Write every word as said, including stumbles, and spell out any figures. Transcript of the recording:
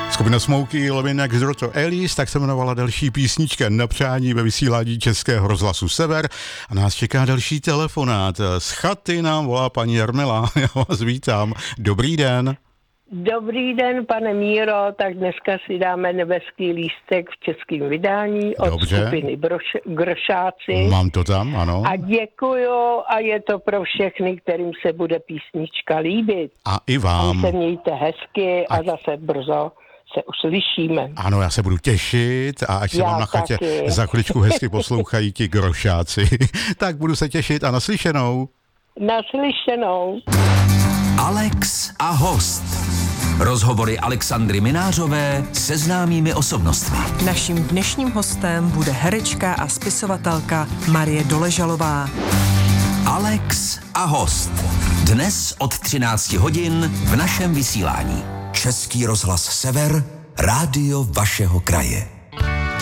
Skupina Smokey, Living Next Door to Alice, tak se jmenovala další písnička na přání ve vysílání Českého rozhlasu Sever. A nás čeká další telefonát. Z chaty nám volá paní Jarmila. Já vás vítám. Dobrý den. Dobrý den, pane Míro, tak dneska si dáme Nebeský lístek v českém vydání od Dobře. skupiny Broš- Grošáci. Mám to tam, ano. A děkuju a je to pro všechny, kterým se bude písnička líbit. A i vám. A se mějte hezky a, a zase brzo se uslyšíme. Ano, já se budu těšit a až se Já vám na chatě taky. za chviličku hezky poslouchají ti grošáci, tak budu se těšit a naslyšenou. Naslyšenou. Alex a host. Rozhovory Alexandry Minářové se známými osobnostmi. Naším dnešním hostem bude herečka a spisovatelka Marie Doležalová. Alex a host. Dnes od třinácti hodin v našem vysílání. Český rozhlas Sever, rádio vašeho kraje.